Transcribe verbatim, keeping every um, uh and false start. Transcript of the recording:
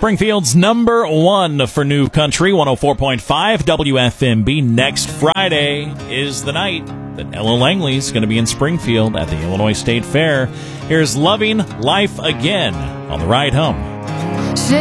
Springfield's number one for New Country, one oh four point five W F M B. Next Friday is the night that Ella Langley's going to be in Springfield at the Illinois State Fair. Here's Loving Life Again on the ride home.